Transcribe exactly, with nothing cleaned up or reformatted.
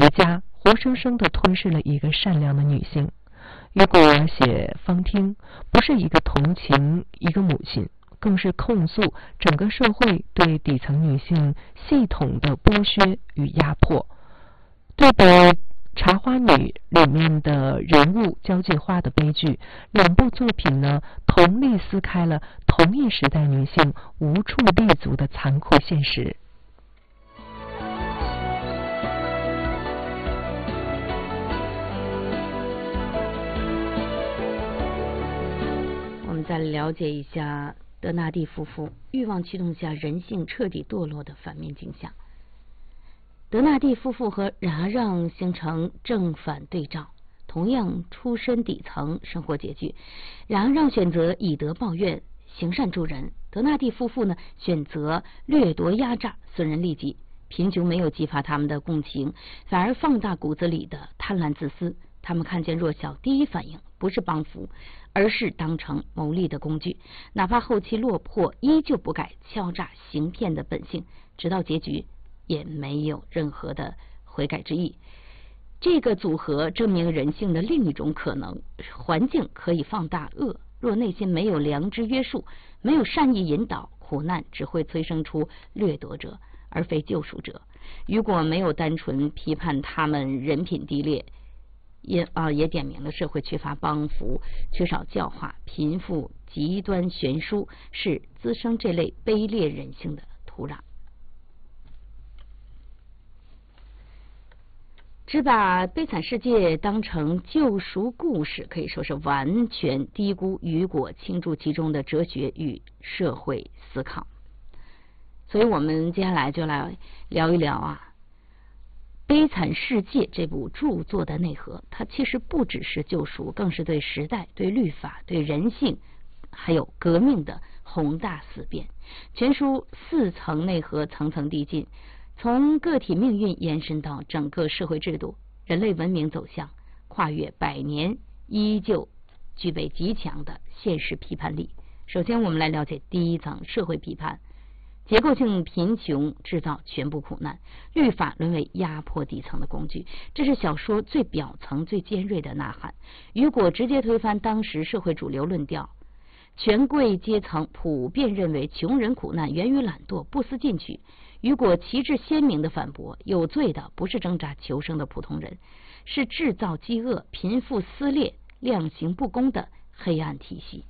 家活生生地吞噬了一个善良的女性。雨果写方汀，不是一个同情一个母亲，更是控诉整个社会对底层女性系统的剥削与压迫。对比《茶花女》里面的人物交际花的悲剧，两部作品呢，同力撕开了同一时代女性无处立足的残酷现实。 我们再了解一下德纳第夫妇欲望驱动下人性彻底堕落的反面景象。德纳第夫妇和冉阿让形成正反对照，同样出身底层，生活拮据。冉阿让选择以德报怨，行善助人；德纳第夫妇呢，选择掠夺压榨，损人利己。贫穷没有激发他们的共情，反而放大骨子里的贪婪自私。他们看见弱小，第一反应不是帮扶，而是当成牟利的工具，哪怕后期落魄，依旧不改敲诈行骗的本性，直到结局也没有任何的悔改之意。这个组合证明人性的另一种可能：环境可以放大恶，若内心没有良知约束，没有善意引导，苦难只会催生出掠夺者，而非救赎者。雨果没有单纯批判他们人品低劣，也啊也点明了社会缺乏帮扶，缺少教化，贫富极端悬殊是滋生这类卑劣人性的土壤。只把悲惨世界当成救赎故事，可以说是完全低估雨果倾注其中的哲学与社会思考。所以我们接下来就来聊一聊啊悲惨世界这部著作的内核。它其实不只是救赎，更是对时代、对律法、对人性还有革命的宏大思辨。全书四层内核，层层递进，从个体命运延伸到整个社会制度，人类文明走向，跨越百年，依旧具备极强的现实批判力。首先我们来了解第一层，社会批判。结构性贫穷制造全部苦难，律法沦为压迫底层的工具，这是小说最表层最尖锐的呐喊。雨果直接推翻当时社会主流论调，权贵阶层普遍认为穷人苦难源于懒惰，不思进取。雨果旗帜鲜明的反驳，有罪的不是挣扎求生的普通人，是制造饥饿、贫富撕裂、量刑不公的黑暗体系。